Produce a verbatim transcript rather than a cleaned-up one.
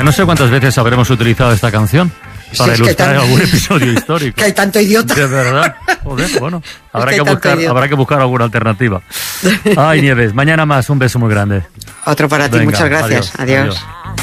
no sé cuántas veces habremos utilizado esta canción para sí, ilustrar tan... algún episodio histórico. Que hay tanto idiota. De verdad. Joder, bueno, habrá es que, que, que buscar, habrá que buscar alguna alternativa. Ay, Nieves, mañana más, un beso muy grande. Otro para ti, Venga, muchas gracias. adiós. adiós. adiós.